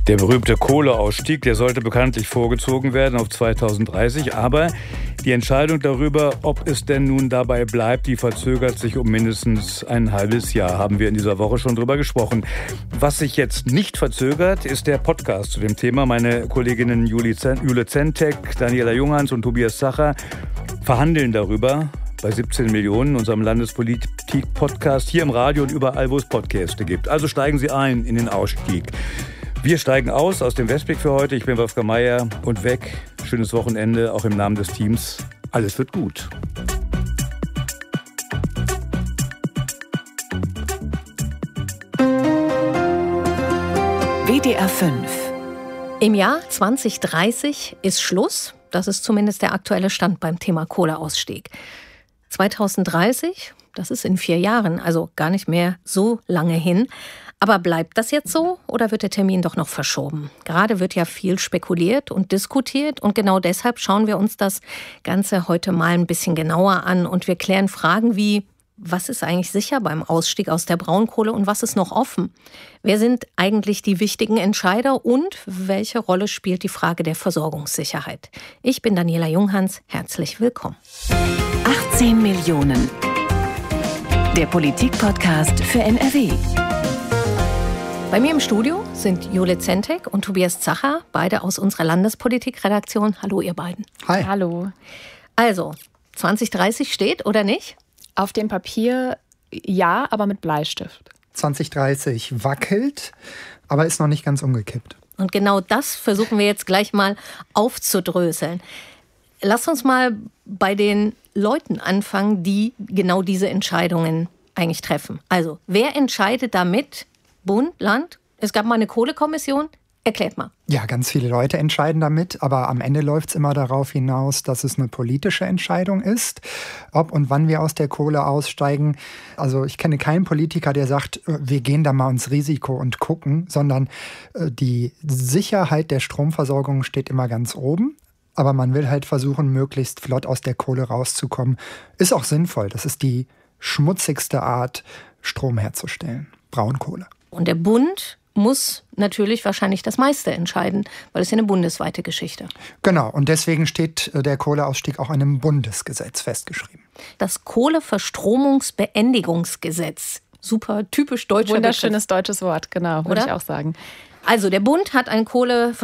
Der berühmte Kohleausstieg, der sollte bekanntlich vorgezogen werden auf 2030. Aber die Entscheidung darüber, ob es denn nun dabei bleibt, die verzögert sich um mindestens ein halbes Jahr. Haben wir in dieser Woche schon drüber gesprochen. Was sich jetzt nicht verzögert, ist der Podcast zu dem Thema. Meine Kolleginnen Jule Zentek, Daniela Junghans und Tobias Zacher verhandeln darüber bei 17 Millionen, unserem Landespolitik-Podcast, hier im Radio und überall, wo es Podcasts gibt. Also steigen Sie ein in den Ausstieg. Wir steigen aus dem Westblick für heute. Ich bin Wolfgang Meier und weg. Schönes Wochenende, auch im Namen des Teams. Alles wird gut. WDR 5. Im Jahr 2030 ist Schluss. Das ist zumindest der aktuelle Stand beim Thema Kohleausstieg. 2030, das ist in 4 Jahren, also gar nicht mehr so lange hin. Aber bleibt das jetzt so oder wird der Termin doch noch verschoben? Gerade wird ja viel spekuliert und diskutiert und genau deshalb schauen wir uns das Ganze heute mal ein bisschen genauer an und wir klären Fragen wie: Was ist eigentlich sicher beim Ausstieg aus der Braunkohle und was ist noch offen? Wer sind eigentlich die wichtigen Entscheider und welche Rolle spielt die Frage der Versorgungssicherheit? Ich bin Daniela Junghans, herzlich willkommen. 18 Millionen. Der Politik-Podcast für NRW. Bei mir im Studio sind Jule Zentek und Tobias Zacher, beide aus unserer Landespolitik-Redaktion. Hallo ihr beiden. Hi. Hallo. Also, 2030 steht oder nicht? Auf dem Papier ja, aber mit Bleistift. 2030 wackelt, aber ist noch nicht ganz umgekippt. Und genau das versuchen wir jetzt gleich mal aufzudröseln. Lasst uns mal bei den Leuten anfangen, die genau diese Entscheidungen eigentlich treffen. Also, wer entscheidet damit? Bund, Land? Es gab mal eine Kohlekommission. Erklärt mal. Ja, ganz viele Leute entscheiden damit, aber am Ende läuft es immer darauf hinaus, dass es eine politische Entscheidung ist, ob und wann wir aus der Kohle aussteigen. Also ich kenne keinen Politiker, der sagt, wir gehen da mal ins Risiko und gucken, sondern die Sicherheit der Stromversorgung steht immer ganz oben. Aber man will halt versuchen, möglichst flott aus der Kohle rauszukommen. Ist auch sinnvoll. Das ist die schmutzigste Art, Strom herzustellen. Braunkohle. Und der Bund muss natürlich wahrscheinlich das meiste entscheiden, weil es ja eine bundesweite Geschichte. Genau, und deswegen steht der Kohleausstieg auch in einem Bundesgesetz festgeschrieben. Das Kohleverstromungsbeendigungsgesetz. Super typisch deutscher Wunderschönes Begriff. Deutsches Wort, genau, würde ich auch sagen. Also der Bund hat ein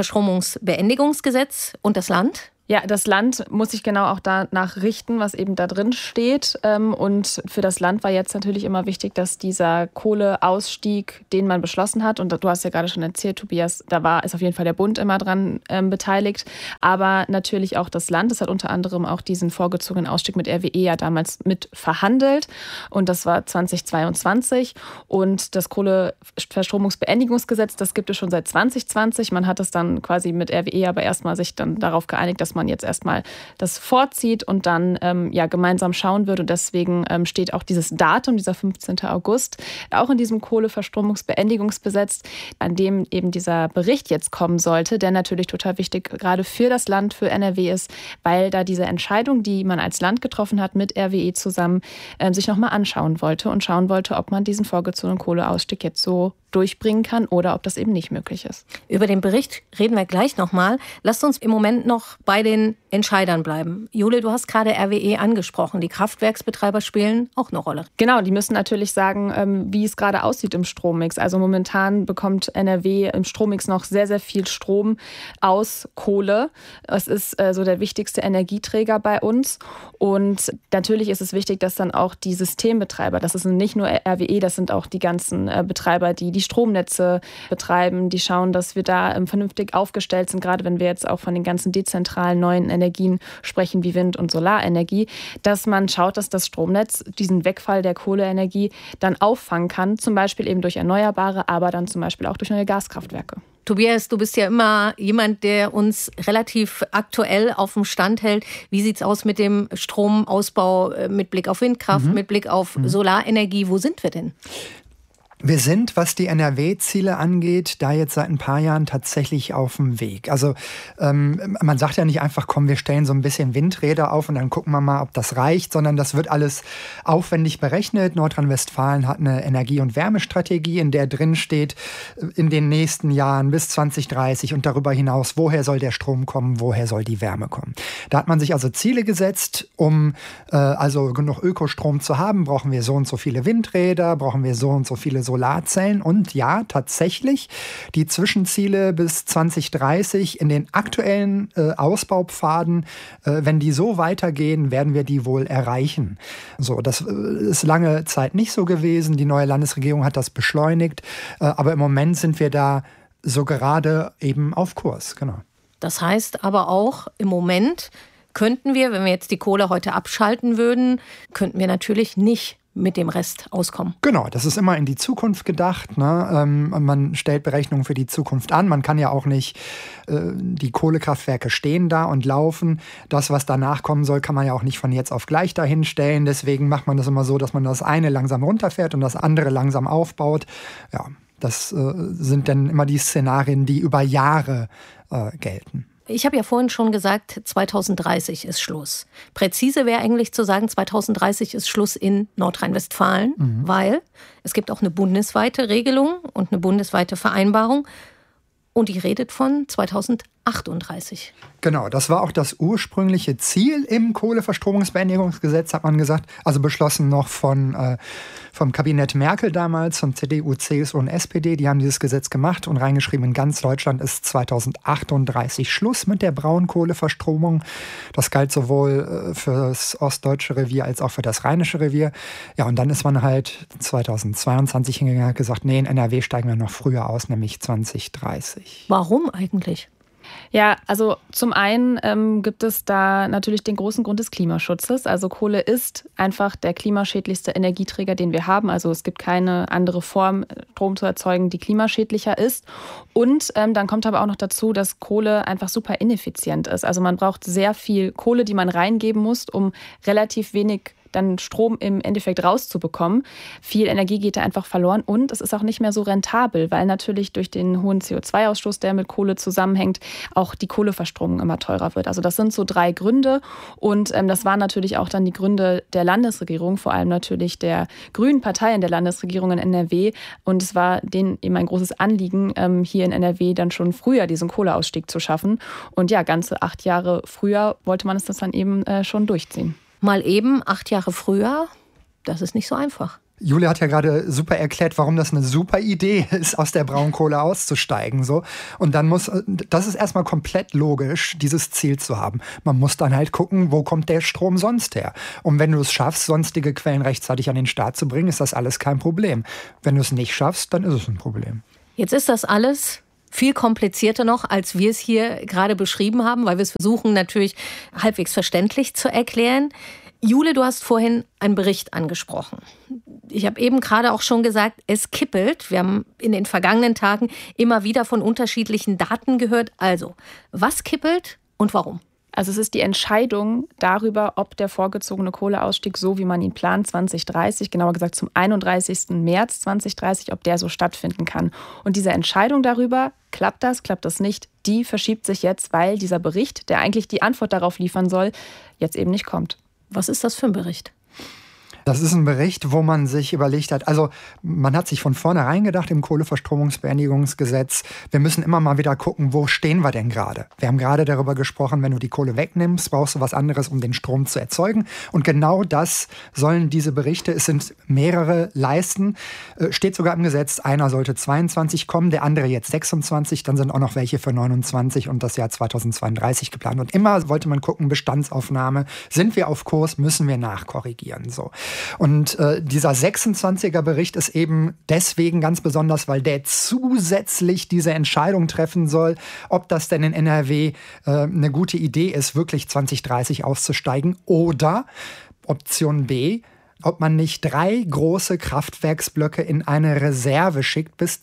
Kohleverstromungsbeendigungsgesetz und das Land? Ja, das Land muss sich genau auch danach richten, was eben da drin steht. Und für das Land war jetzt natürlich immer wichtig, dass dieser Kohleausstieg, den man beschlossen hat, und du hast ja gerade schon erzählt, Tobias, ist auf jeden Fall der Bund immer dran beteiligt, aber natürlich auch das Land. Das hat unter anderem auch diesen vorgezogenen Ausstieg mit RWE ja damals mit verhandelt. Und das war 2022. Und das Kohleverstromungsbeendigungsgesetz, das gibt es schon seit 2020. Man hat es dann quasi mit RWE aber erstmal sich dann darauf geeinigt, dass man jetzt erstmal das vorzieht und dann gemeinsam schauen wird. Und deswegen steht auch dieses Datum, dieser 15. August, auch in diesem Kohleverstromungsbeendigungsgesetz, an dem eben dieser Bericht jetzt kommen sollte, der natürlich total wichtig gerade für das Land, für NRW ist, weil da diese Entscheidung, die man als Land getroffen hat mit RWE zusammen, sich nochmal anschauen wollte und schauen wollte, ob man diesen vorgezogenen Kohleausstieg jetzt so durchbringen kann oder ob das eben nicht möglich ist. Über den Bericht reden wir gleich nochmal. Lasst uns im Moment noch bei den Entscheidern bleiben. Jule, du hast gerade RWE angesprochen. Die Kraftwerksbetreiber spielen auch eine Rolle. Genau, die müssen natürlich sagen, wie es gerade aussieht im Strommix. Also momentan bekommt NRW im Strommix noch sehr, sehr viel Strom aus Kohle. Es ist so der wichtigste Energieträger bei uns. Und natürlich ist es wichtig, dass dann auch die Systembetreiber, das ist nicht nur RWE, das sind auch die ganzen Betreiber, die Stromnetze betreiben, die schauen, dass wir da vernünftig aufgestellt sind, gerade wenn wir jetzt auch von den ganzen dezentralen neuen Energien sprechen, wie Wind- und Solarenergie, dass man schaut, dass das Stromnetz diesen Wegfall der Kohleenergie dann auffangen kann, zum Beispiel eben durch Erneuerbare, aber dann zum Beispiel auch durch neue Gaskraftwerke. Tobias, du bist ja immer jemand, der uns relativ aktuell auf dem Stand hält. Wie sieht es aus mit dem Stromausbau mit Blick auf Windkraft, mit Blick auf Solarenergie? Wo sind wir denn? Wir sind, was die NRW-Ziele angeht, da jetzt seit ein paar Jahren tatsächlich auf dem Weg. Also man sagt ja nicht einfach, komm, wir stellen so ein bisschen Windräder auf und dann gucken wir mal, ob das reicht, sondern das wird alles aufwendig berechnet. Nordrhein-Westfalen hat eine Energie- und Wärmestrategie, in der drin steht, in den nächsten Jahren bis 2030 und darüber hinaus, woher soll der Strom kommen, woher soll die Wärme kommen. Da hat man sich also Ziele gesetzt, um also genug Ökostrom zu haben, brauchen wir so und so viele Windräder, brauchen wir so und so viele Solarzellen und ja, tatsächlich, die Zwischenziele bis 2030 in den aktuellen Ausbaupfaden, wenn die so weitergehen, werden wir die wohl erreichen. So, das ist lange Zeit nicht so gewesen. Die neue Landesregierung hat das beschleunigt, aber im Moment sind wir da so gerade eben auf Kurs, genau. Das heißt aber auch, im Moment könnten wir, wenn wir jetzt die Kohle heute abschalten würden, könnten wir natürlich nicht mit dem Rest auskommen. Genau, das ist immer in die Zukunft gedacht. Ne? Man stellt Berechnungen für die Zukunft an. Man kann ja auch nicht, die Kohlekraftwerke stehen da und laufen. Das, was danach kommen soll, kann man ja auch nicht von jetzt auf gleich dahin stellen. Deswegen macht man das immer so, dass man das eine langsam runterfährt und das andere langsam aufbaut. Ja, das sind dann immer die Szenarien, die über Jahre gelten. Ich habe ja vorhin schon gesagt, 2030 ist Schluss. Präzise wäre eigentlich zu sagen, 2030 ist Schluss in Nordrhein-Westfalen, weil es gibt auch eine bundesweite Regelung und eine bundesweite Vereinbarung. Und die redet von 2038. Genau, das war auch das ursprüngliche Ziel im Kohleverstromungsbeendigungsgesetz, hat man gesagt. Also beschlossen noch vom Kabinett Merkel damals, von CDU, CSU und SPD. Die haben dieses Gesetz gemacht und reingeschrieben, in ganz Deutschland ist 2038 Schluss mit der Braunkohleverstromung. Das galt sowohl für das ostdeutsche Revier als auch für das rheinische Revier. Ja, und dann ist man halt 2022 hingegangen und hat gesagt, nee, in NRW steigen wir noch früher aus, nämlich 2030. Warum eigentlich? Ja, also zum einen gibt es da natürlich den großen Grund des Klimaschutzes. Also Kohle ist einfach der klimaschädlichste Energieträger, den wir haben. Also es gibt keine andere Form, Strom zu erzeugen, die klimaschädlicher ist. Und dann kommt aber auch noch dazu, dass Kohle einfach super ineffizient ist. Also man braucht sehr viel Kohle, die man reingeben muss, um relativ wenig dann Strom im Endeffekt rauszubekommen. Viel Energie geht da einfach verloren und es ist auch nicht mehr so rentabel, weil natürlich durch den hohen CO2-Ausstoß, der mit Kohle zusammenhängt, auch die Kohleverstromung immer teurer wird. Also das sind so 3 Gründe und das waren natürlich auch dann die Gründe der Landesregierung, vor allem natürlich der grünen Partei in der Landesregierung in NRW und es war denen eben ein großes Anliegen, hier in NRW dann schon früher diesen Kohleausstieg zu schaffen und ja, ganze 8 Jahre früher wollte man es das dann eben schon durchziehen. Mal eben 8 Jahre früher, das ist nicht so einfach. Julia hat ja gerade super erklärt, warum das eine super Idee ist, aus der Braunkohle auszusteigen. So. Und dann das ist erstmal komplett logisch, dieses Ziel zu haben. Man muss dann halt gucken, wo kommt der Strom sonst her? Und wenn du es schaffst, sonstige Quellen rechtzeitig an den Start zu bringen, ist das alles kein Problem. Wenn du es nicht schaffst, dann ist es ein Problem. Jetzt ist das alles viel komplizierter noch, als wir es hier gerade beschrieben haben, weil wir es versuchen natürlich halbwegs verständlich zu erklären. Jule, du hast vorhin einen Bericht angesprochen. Ich habe eben gerade auch schon gesagt, es kippelt. Wir haben in den vergangenen Tagen immer wieder von unterschiedlichen Daten gehört. Also, was kippelt und warum? Also es ist die Entscheidung darüber, ob der vorgezogene Kohleausstieg, so wie man ihn plant, 2030, genauer gesagt zum 31. März 2030, ob der so stattfinden kann. Und diese Entscheidung darüber, klappt das nicht, die verschiebt sich jetzt, weil dieser Bericht, der eigentlich die Antwort darauf liefern soll, jetzt eben nicht kommt. Was ist das für ein Bericht? Das ist ein Bericht, wo man sich überlegt hat, also man hat sich von vornherein gedacht im Kohleverstromungsbeendigungsgesetz, wir müssen immer mal wieder gucken, wo stehen wir denn gerade? Wir haben gerade darüber gesprochen, wenn du die Kohle wegnimmst, brauchst du was anderes, um den Strom zu erzeugen. Und genau das sollen diese Berichte, es sind mehrere, leisten. Steht sogar im Gesetz, einer sollte 22 kommen, der andere jetzt 26, dann sind auch noch welche für 29 und das Jahr 2032 geplant. Und immer wollte man gucken, Bestandsaufnahme, sind wir auf Kurs, müssen wir nachkorrigieren, so. Und dieser 26er Bericht ist eben deswegen ganz besonders, weil der zusätzlich diese Entscheidung treffen soll, ob das denn in NRW eine gute Idee ist, wirklich 2030 auszusteigen oder Option B, ob man nicht 3 große Kraftwerksblöcke in eine Reserve schickt bis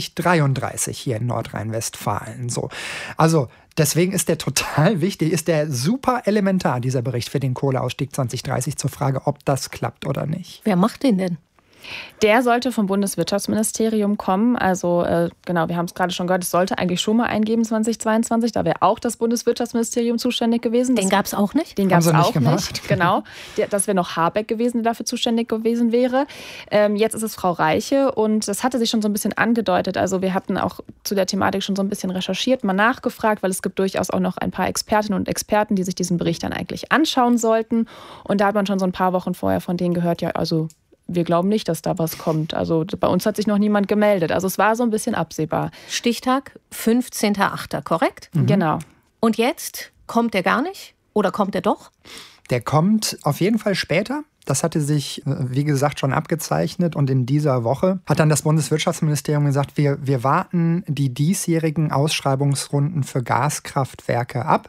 2033 hier in Nordrhein-Westfalen. So. Also deswegen ist der total wichtig, ist der super elementar, dieser Bericht für den Kohleausstieg 2030 zur Frage, ob das klappt oder nicht. Wer macht den denn? Der sollte vom Bundeswirtschaftsministerium kommen. Also genau, wir haben es gerade schon gehört, es sollte eigentlich schon mal eingeben 2022. Da wäre auch das Bundeswirtschaftsministerium zuständig gewesen. Den gab es auch nicht? Den gab es auch nicht. Genau. Das wäre noch Habeck gewesen, der dafür zuständig gewesen wäre. Jetzt ist es Frau Reiche und das hatte sich schon so ein bisschen angedeutet. Also wir hatten auch zu der Thematik schon so ein bisschen recherchiert, mal nachgefragt, weil es gibt durchaus auch noch ein paar Expertinnen und Experten, die sich diesen Bericht dann eigentlich anschauen sollten. Und da hat man schon so ein paar Wochen vorher von denen gehört, ja, also wir glauben nicht, dass da was kommt. Also bei uns hat sich noch niemand gemeldet. Also es war so ein bisschen absehbar. Stichtag 15.08., korrekt? Genau. Und jetzt kommt er gar nicht? Oder kommt er doch? Der kommt auf jeden Fall später. Das hatte sich, wie gesagt, schon abgezeichnet. Und in dieser Woche hat dann das Bundeswirtschaftsministerium gesagt, wir warten die diesjährigen Ausschreibungsrunden für Gaskraftwerke ab.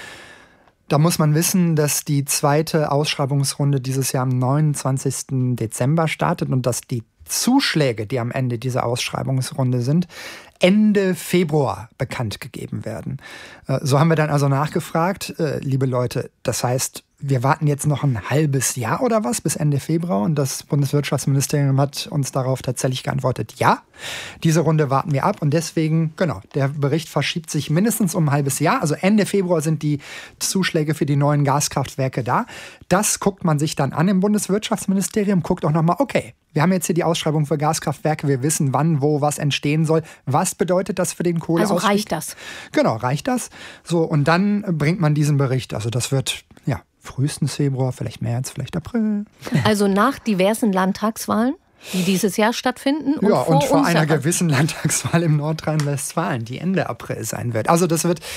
Da muss man wissen, dass die zweite Ausschreibungsrunde dieses Jahr am 29. Dezember startet und dass die Zuschläge, die am Ende dieser Ausschreibungsrunde sind, Ende Februar bekannt gegeben werden. So haben wir dann also nachgefragt, liebe Leute, das heißt, wir warten jetzt noch ein halbes Jahr oder was bis Ende Februar und das Bundeswirtschaftsministerium hat uns darauf tatsächlich geantwortet, ja, diese Runde warten wir ab und deswegen, genau, der Bericht verschiebt sich mindestens um ein halbes Jahr, also Ende Februar sind die Zuschläge für die neuen Gaskraftwerke da. Das guckt man sich dann an im Bundeswirtschaftsministerium, guckt auch nochmal, okay, wir haben jetzt hier die Ausschreibung für Gaskraftwerke, wir wissen, wann, wo, was entstehen soll. Was bedeutet das für den Kohleausstieg? Also reicht das? Genau, reicht das. So, und dann bringt man diesen Bericht. Also das wird, ja, frühestens Februar, vielleicht März, vielleicht April. Also nach diversen Landtagswahlen, die dieses Jahr stattfinden. Und vor einer gewissen Landtagswahl im Nordrhein-Westfalen, die Ende April sein wird. Also das wird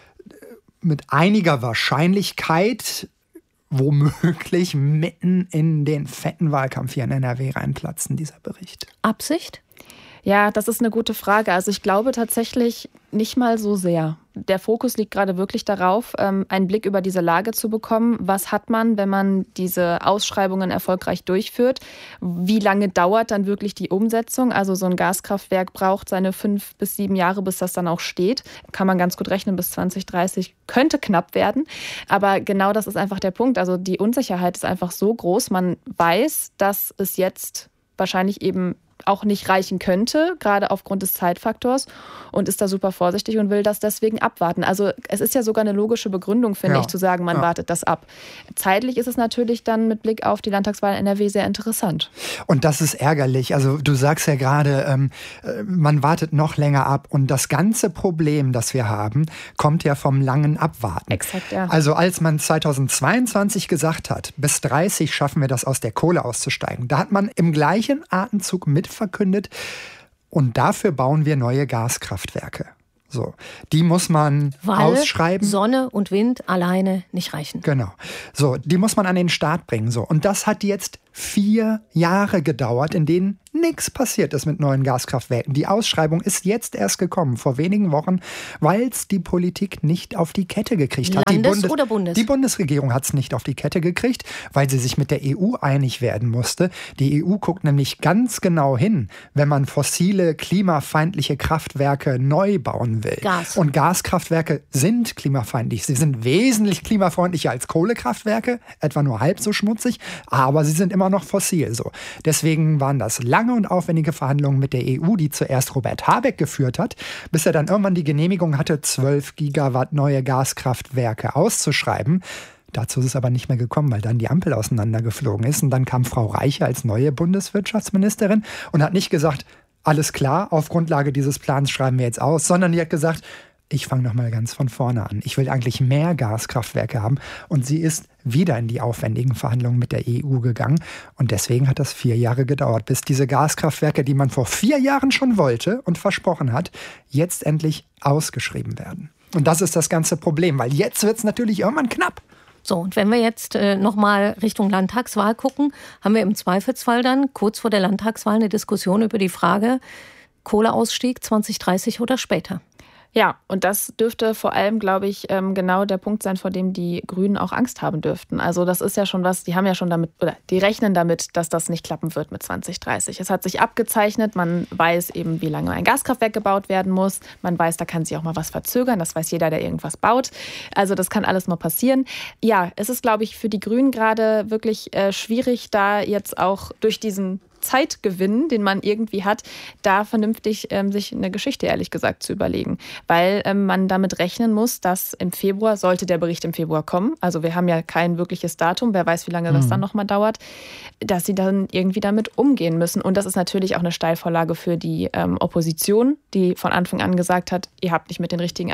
mit einiger Wahrscheinlichkeit womöglich mitten in den fetten Wahlkampf hier in NRW reinplatzen, dieser Bericht. Absicht? Ja, das ist eine gute Frage. Also ich glaube tatsächlich nicht mal so sehr. Der Fokus liegt gerade wirklich darauf, einen Blick über diese Lage zu bekommen. Was hat man, wenn man diese Ausschreibungen erfolgreich durchführt? Wie lange dauert dann wirklich die Umsetzung? Also so ein Gaskraftwerk braucht seine 5 bis 7 Jahre, bis das dann auch steht. Kann man ganz gut rechnen, bis 2030 könnte knapp werden. Aber genau das ist einfach der Punkt. Also die Unsicherheit ist einfach so groß. Man weiß, dass es jetzt wahrscheinlich eben auch nicht reichen könnte, gerade aufgrund des Zeitfaktors und ist da super vorsichtig und will das deswegen abwarten. Also es ist ja sogar eine logische Begründung, finde ich, zu sagen, man wartet das ab. Zeitlich ist es natürlich dann mit Blick auf die Landtagswahl in NRW sehr interessant. Und das ist ärgerlich. Also du sagst ja gerade, man wartet noch länger ab und das ganze Problem, das wir haben, kommt ja vom langen Abwarten. Exakt, ja. Also als man 2022 gesagt hat, bis 30 schaffen wir das aus der Kohle auszusteigen, da hat man im gleichen Atemzug mit verkündet und dafür bauen wir neue Gaskraftwerke. So, die muss man ausschreiben. Sonne und Wind alleine nicht reichen. Genau. So, die muss man an den Start bringen. So. Und das hat jetzt 4 Jahre gedauert, in denen nichts passiert ist mit neuen Gaskraftwerken. Die Ausschreibung ist jetzt erst gekommen, vor wenigen Wochen, weil es die Politik nicht auf die Kette gekriegt hat. Oder Bundes? Die Bundesregierung hat es nicht auf die Kette gekriegt, weil sie sich mit der EU einig werden musste. Die EU guckt nämlich ganz genau hin, wenn man fossile, klimafeindliche Kraftwerke neu bauen will. Gas. Und Gaskraftwerke sind klimafeindlich. Sie sind wesentlich klimafreundlicher als Kohlekraftwerke, etwa nur halb so schmutzig, aber sie sind immer noch fossil. So. Deswegen waren das lange und aufwendige Verhandlungen mit der EU, die zuerst Robert Habeck geführt hat, bis er dann irgendwann die Genehmigung hatte, 12 Gigawatt neue Gaskraftwerke auszuschreiben. Dazu ist es aber nicht mehr gekommen, weil dann die Ampel auseinandergeflogen ist. Und dann kam Frau Reiche als neue Bundeswirtschaftsministerin und hat nicht gesagt, alles klar, auf Grundlage dieses Plans schreiben wir jetzt aus, sondern die hat gesagt, ich fange nochmal ganz von vorne an. Ich will eigentlich mehr Gaskraftwerke haben. Und sie ist wieder in die aufwendigen Verhandlungen mit der EU gegangen. Und deswegen hat das 4 Jahre gedauert, bis diese Gaskraftwerke, die man vor 4 Jahren schon wollte und versprochen hat, jetzt endlich ausgeschrieben werden. Und das ist das ganze Problem, weil jetzt wird es natürlich irgendwann knapp. So, und wenn wir jetzt nochmal Richtung Landtagswahl gucken, haben wir im Zweifelsfall dann kurz vor der Landtagswahl eine Diskussion über die Frage, Kohleausstieg 2030 oder später. Ja, und das dürfte vor allem, glaube ich, genau der Punkt sein, vor dem die Grünen auch Angst haben dürften. Also das ist ja schon was, die haben ja schon damit, oder die rechnen damit, dass das nicht klappen wird mit 2030. Es hat sich abgezeichnet, man weiß eben, wie lange ein Gaskraftwerk gebaut werden muss. Man weiß, da kann sich auch mal was verzögern, das weiß jeder, der irgendwas baut. Also das kann alles mal passieren. Ja, es ist, glaube ich, für die Grünen gerade wirklich schwierig, da jetzt auch durch diesen Zeitgewinn, den man irgendwie hat, da vernünftig sich eine Geschichte, ehrlich gesagt, zu überlegen. Weil man damit rechnen muss, dass im Februar, sollte der Bericht im Februar kommen, also wir haben ja kein wirkliches Datum, wer weiß, wie lange das dann nochmal dauert, dass sie dann irgendwie damit umgehen müssen. Und das ist natürlich auch eine Steilvorlage für die Opposition, die von Anfang an gesagt hat, ihr habt nicht mit den richtigen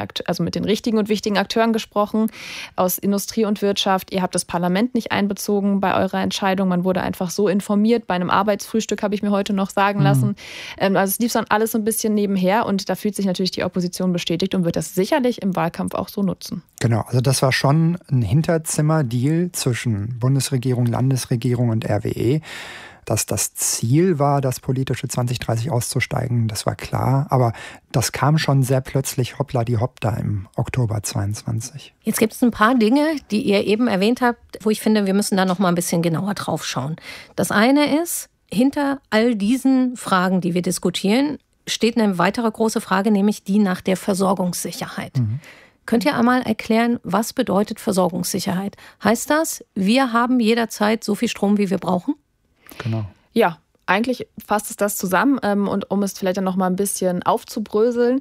und wichtigen Akteuren gesprochen, aus Industrie und Wirtschaft, ihr habt das Parlament nicht einbezogen bei eurer Entscheidung, man wurde einfach so informiert bei einem Arbeitsfrühstück, habe ich mir heute noch sagen lassen. Also es lief dann alles so ein bisschen nebenher und da fühlt sich natürlich die Opposition bestätigt und wird das sicherlich im Wahlkampf auch so nutzen. Genau, also das war schon ein Hinterzimmer-Deal zwischen Bundesregierung, Landesregierung und RWE. Dass das Ziel war, das politische 2030 auszusteigen, das war klar. Aber das kam schon sehr plötzlich hoppla die hopp da im Oktober 22. Jetzt gibt es ein paar Dinge, die ihr eben erwähnt habt, wo ich finde, wir müssen da noch mal ein bisschen genauer drauf schauen. Das eine ist, hinter all diesen Fragen, die wir diskutieren, steht eine weitere große Frage, nämlich die nach der Versorgungssicherheit. Könnt ihr einmal erklären, was bedeutet Versorgungssicherheit? Heißt das, wir haben jederzeit so viel Strom, wie wir brauchen? Genau. Ja. Eigentlich fasst es das zusammen und um es vielleicht dann noch mal ein bisschen aufzubröseln.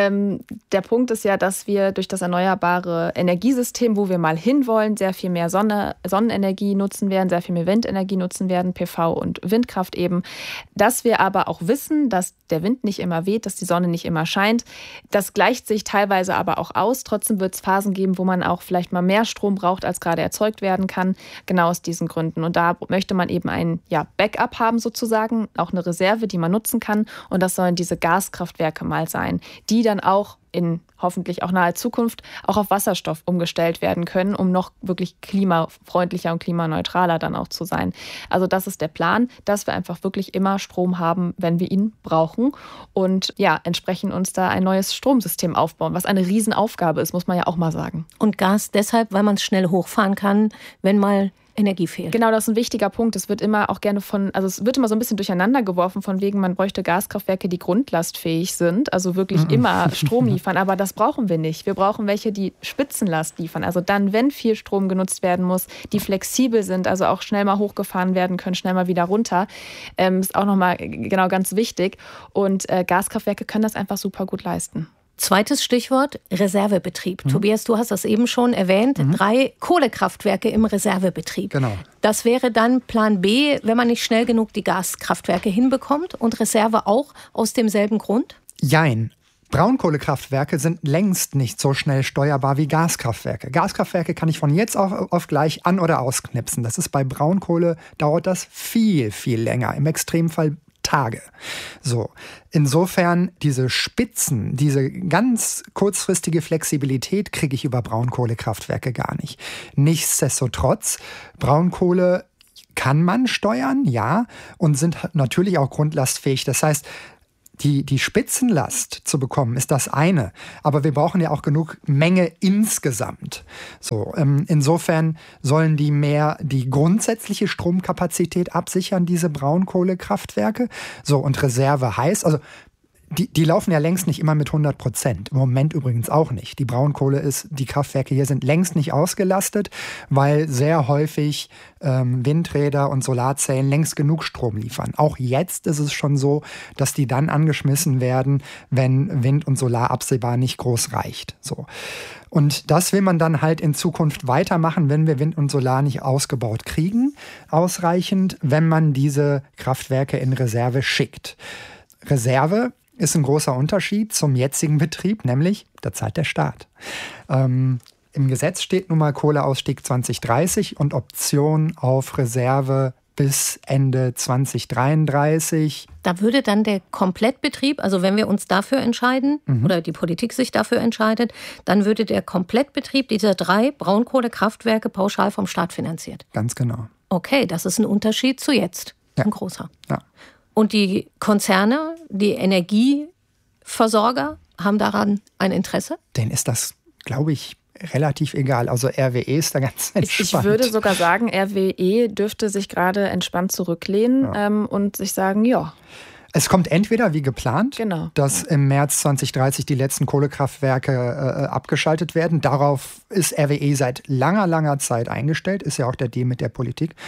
Der Punkt ist ja, dass wir durch das erneuerbare Energiesystem, wo wir mal hinwollen, sehr viel mehr Sonnenenergie nutzen werden, sehr viel mehr Windenergie nutzen werden, PV und Windkraft eben. Dass wir aber auch wissen, dass der Wind nicht immer weht, dass die Sonne nicht immer scheint. Das gleicht sich teilweise aber auch aus. Trotzdem wird es Phasen geben, wo man auch vielleicht mal mehr Strom braucht, als gerade erzeugt werden kann. Genau aus diesen Gründen. Und da möchte man eben ein Backup haben sozusagen, auch eine Reserve, die man nutzen kann. Und das sollen diese Gaskraftwerke mal sein, die dann auch in hoffentlich auch naher Zukunft auch auf Wasserstoff umgestellt werden können, um noch wirklich klimafreundlicher und klimaneutraler dann auch zu sein. Also das ist der Plan, dass wir einfach wirklich immer Strom haben, wenn wir ihn brauchen und entsprechend uns da ein neues Stromsystem aufbauen, was eine Riesenaufgabe ist, muss man ja auch mal sagen. Und Gas deshalb, weil man es schnell hochfahren kann, wenn mal Energie fehlt. Genau, das ist ein wichtiger Punkt. Es wird immer auch gerne es wird immer so ein bisschen durcheinander geworfen, von wegen, man bräuchte Gaskraftwerke, die grundlastfähig sind, also wirklich immer Strom liefern. Aber das brauchen wir nicht. Wir brauchen welche, die Spitzenlast liefern. Also dann, wenn viel Strom genutzt werden muss, die flexibel sind, also auch schnell mal hochgefahren werden können, schnell mal wieder runter. Ist auch nochmal genau ganz wichtig. Und Gaskraftwerke können das einfach super gut leisten. Zweites Stichwort, Reservebetrieb. Tobias, du hast das eben schon erwähnt. 3 Kohlekraftwerke im Reservebetrieb. Genau. Das wäre dann Plan B, wenn man nicht schnell genug die Gaskraftwerke hinbekommt und Reserve auch aus demselben Grund? Jein. Braunkohlekraftwerke sind längst nicht so schnell steuerbar wie Gaskraftwerke. Gaskraftwerke kann ich von jetzt auf gleich an- oder ausknipsen. Das ist bei Braunkohle, dauert das viel, viel länger. Im Extremfall Tage. So, insofern diese Spitzen, diese ganz kurzfristige Flexibilität kriege ich über Braunkohlekraftwerke gar nicht. Nichtsdestotrotz, Braunkohle kann man steuern, ja, und sind natürlich auch grundlastfähig. Das heißt, die Spitzenlast zu bekommen, ist das eine. Aber wir brauchen ja auch genug Menge insgesamt. So, insofern sollen die mehr die grundsätzliche Stromkapazität absichern, diese Braunkohlekraftwerke. So, und Reserve heißt, also die laufen ja längst nicht immer mit 100%. Im Moment übrigens auch nicht. Die die Kraftwerke hier sind längst nicht ausgelastet, weil sehr häufig Windräder und Solarzellen längst genug Strom liefern. Auch jetzt ist es schon so, dass die dann angeschmissen werden, wenn Wind und Solar absehbar nicht groß reicht. So. Und das will man dann halt in Zukunft weitermachen, wenn wir Wind und Solar nicht ausgebaut kriegen, ausreichend, wenn man diese Kraftwerke in Reserve schickt. Reserve ist ein großer Unterschied zum jetzigen Betrieb, nämlich da zahlt der Staat. Im Gesetz steht nun mal Kohleausstieg 2030 und Option auf Reserve bis Ende 2033. Da würde dann der Komplettbetrieb, also wenn wir uns dafür entscheiden oder die Politik sich dafür entscheidet, dann würde der Komplettbetrieb dieser 3 Braunkohlekraftwerke pauschal vom Staat finanziert. Ganz genau. Okay, das ist ein Unterschied zu jetzt. Ja. Ein großer. Ja. Und die Konzerne, die Energieversorger haben daran ein Interesse? Denen ist das, glaube ich, relativ egal. Also RWE ist da ganz entspannt. Ich würde sogar sagen, RWE dürfte sich gerade entspannt zurücklehnen und sich sagen, ja. Es kommt entweder wie geplant, genau, dass im März 2030 die letzten Kohlekraftwerke abgeschaltet werden. Darauf ist RWE seit langer, langer Zeit eingestellt. Ist ja auch der Deal mit der Politik.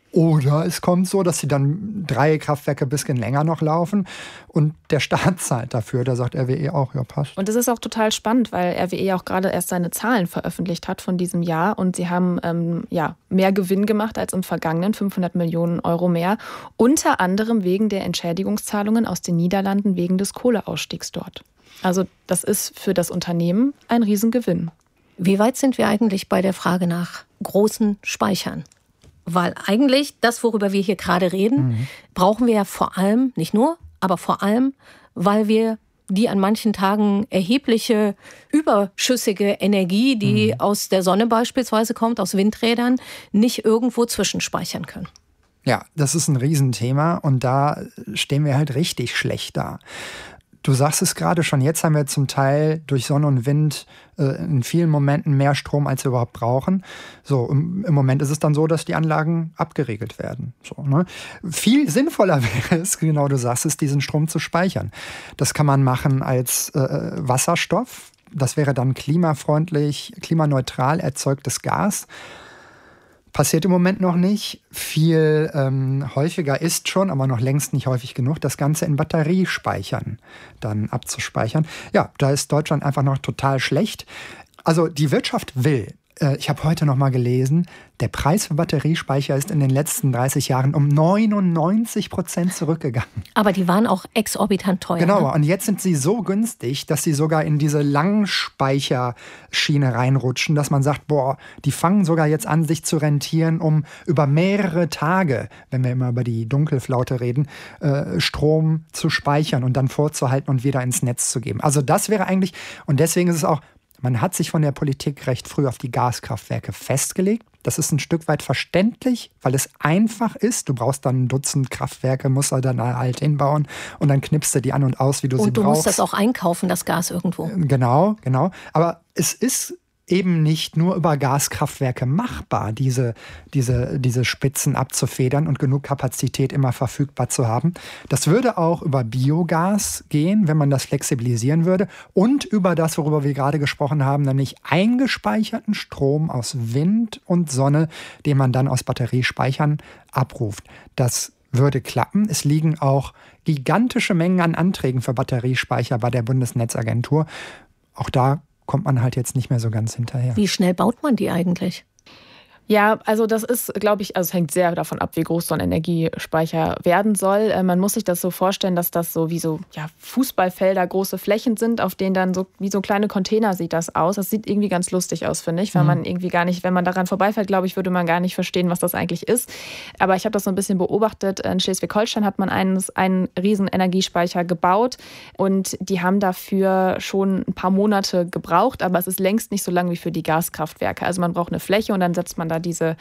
Oder es kommt so, dass sie dann 3 Kraftwerke ein bisschen länger noch laufen und der Staat zahlt dafür. Da sagt RWE auch, ja, passt. Und das ist auch total spannend, weil RWE auch gerade erst seine Zahlen veröffentlicht hat von diesem Jahr und sie haben mehr Gewinn gemacht als im vergangenen, 500 Millionen Euro mehr. Unter anderem wegen der Entschädigungszahlungen aus den Niederlanden wegen des Kohleausstiegs dort. Also das ist für das Unternehmen ein Riesengewinn. Wie weit sind wir eigentlich bei der Frage nach großen Speichern? Weil eigentlich das, worüber wir hier gerade reden, brauchen wir ja vor allem, nicht nur, aber vor allem, weil wir die an manchen Tagen erhebliche überschüssige Energie, die aus der Sonne beispielsweise kommt, aus Windrädern, nicht irgendwo zwischenspeichern können. Ja, das ist ein Riesenthema und da stehen wir halt richtig schlecht da. Du sagst es gerade schon, jetzt haben wir zum Teil durch Sonne und Wind in vielen Momenten mehr Strom, als wir überhaupt brauchen. So, im Moment ist es dann so, dass die Anlagen abgeregelt werden. So, ne? Viel sinnvoller wäre es, genau du sagst es, diesen Strom zu speichern. Das kann man machen als Wasserstoff. Das wäre dann klimafreundlich, klimaneutral erzeugtes Gas. Passiert im Moment noch nicht. Viel häufiger ist schon, aber noch längst nicht häufig genug, das Ganze in Batteriespeichern dann abzuspeichern. Ja, da ist Deutschland einfach noch total schlecht. Also die Wirtschaft will. Ich habe heute noch mal gelesen, der Preis für Batteriespeicher ist in den letzten 30 Jahren um 99% zurückgegangen. Aber die waren auch exorbitant teuer. Genau, ne? und jetzt sind sie so günstig, dass sie sogar in diese Langspeicherschiene reinrutschen, dass man sagt, boah, die fangen sogar jetzt an, sich zu rentieren, um über mehrere Tage, wenn wir immer über die Dunkelflaute reden, Strom zu speichern und dann vorzuhalten und wieder ins Netz zu geben. Also das wäre eigentlich, und deswegen ist es auch, man hat sich von der Politik recht früh auf die Gaskraftwerke festgelegt. Das ist ein Stück weit verständlich, weil es einfach ist. Du brauchst dann ein Dutzend Kraftwerke, musst du dann halt hinbauen und dann knippst du die an und aus, wie du sie brauchst. Und du musst das auch einkaufen, das Gas irgendwo. Genau. Aber es ist eben nicht nur über Gaskraftwerke machbar, diese Spitzen abzufedern und genug Kapazität immer verfügbar zu haben. Das würde auch über Biogas gehen, wenn man das flexibilisieren würde und über das, worüber wir gerade gesprochen haben, nämlich eingespeicherten Strom aus Wind und Sonne, den man dann aus Batteriespeichern abruft. Das würde klappen. Es liegen auch gigantische Mengen an Anträgen für Batteriespeicher bei der Bundesnetzagentur. Auch da kommt man halt jetzt nicht mehr so ganz hinterher. Wie schnell baut man die eigentlich? Ja, also das ist, glaube ich, also es hängt sehr davon ab, wie groß so ein Energiespeicher werden soll. Man muss sich das so vorstellen, dass das so wie so Fußballfelder, große Flächen sind, auf denen dann so wie so kleine Container sieht das aus. Das sieht irgendwie ganz lustig aus, finde ich, weil man irgendwie gar nicht, wenn man daran vorbeifährt, glaube ich, würde man gar nicht verstehen, was das eigentlich ist. Aber ich habe das so ein bisschen beobachtet. In Schleswig-Holstein hat man einen riesen Energiespeicher gebaut und die haben dafür schon ein paar Monate gebraucht, aber es ist längst nicht so lang wie für die Gaskraftwerke. Also man braucht eine Fläche und dann setzt man da diese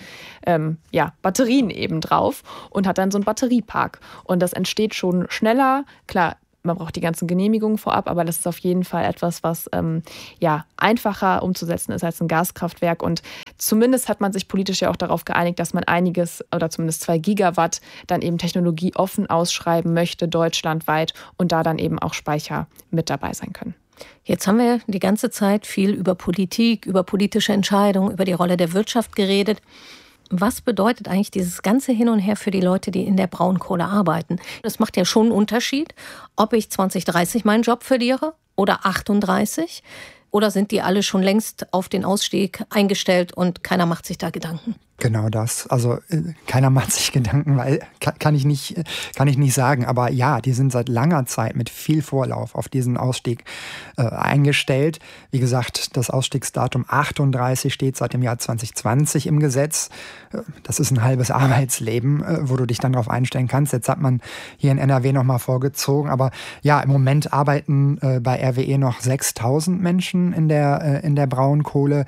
Batterien eben drauf und hat dann so einen Batteriepark. Und das entsteht schon schneller. Klar, man braucht die ganzen Genehmigungen vorab, aber das ist auf jeden Fall etwas, was einfacher umzusetzen ist als ein Gaskraftwerk. Und zumindest hat man sich politisch ja auch darauf geeinigt, dass man einiges oder zumindest 2 Gigawatt dann eben technologieoffen ausschreiben möchte, deutschlandweit, und da dann eben auch Speicher mit dabei sein können. Jetzt haben wir die ganze Zeit viel über Politik, über politische Entscheidungen, über die Rolle der Wirtschaft geredet. Was bedeutet eigentlich dieses ganze Hin und Her für die Leute, die in der Braunkohle arbeiten? Das macht ja schon einen Unterschied, ob ich 2030 meinen Job verliere oder 38. Oder sind die alle schon längst auf den Ausstieg eingestellt und keiner macht sich da Gedanken? Genau das. Also keiner macht sich Gedanken, weil kann ich nicht sagen. Aber ja, die sind seit langer Zeit mit viel Vorlauf auf diesen Ausstieg eingestellt. Wie gesagt, das Ausstiegsdatum 38 steht seit dem Jahr 2020 im Gesetz. Das ist ein halbes Arbeitsleben, wo du dich dann darauf einstellen kannst. Jetzt hat man hier in NRW nochmal vorgezogen. Aber ja, im Moment arbeiten bei RWE noch 6.000 Menschen in der Braunkohle.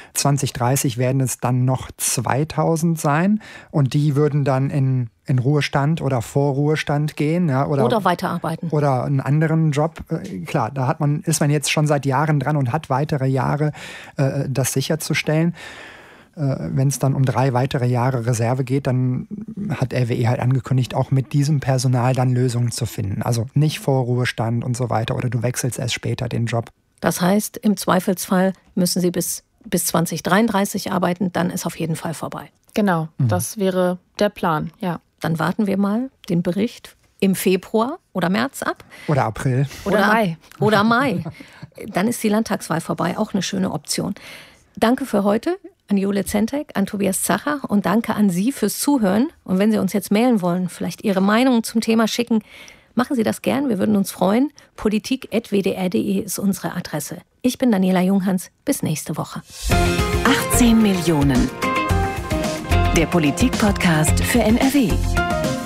2030 werden es dann noch 2.000 sein und die würden dann in Ruhestand oder Vorruhestand gehen. Ja, oder weiterarbeiten. Oder einen anderen Job. Klar, da ist man jetzt schon seit Jahren dran und hat weitere Jahre, das sicherzustellen. Wenn es dann um 3 weitere Jahre Reserve geht, dann hat RWE halt angekündigt, auch mit diesem Personal dann Lösungen zu finden. Also nicht Vorruhestand und so weiter oder du wechselst erst später den Job. Das heißt, im Zweifelsfall müssen sie bis 2033 arbeiten, dann ist auf jeden Fall vorbei. Genau, das wäre der Plan, ja. Dann warten wir mal den Bericht im Februar oder März ab. Oder April. Oder Mai. Oder Mai. Dann ist die Landtagswahl vorbei, auch eine schöne Option. Danke für heute an Jule Zentek, an Tobias Zacher und danke an Sie fürs Zuhören. Und wenn Sie uns jetzt mailen wollen, vielleicht Ihre Meinung zum Thema schicken, machen Sie das gern, wir würden uns freuen. politik@wdr.de ist unsere Adresse. Ich bin Daniela Junghans, bis nächste Woche. 18 Millionen. Der Politik-Podcast für NRW.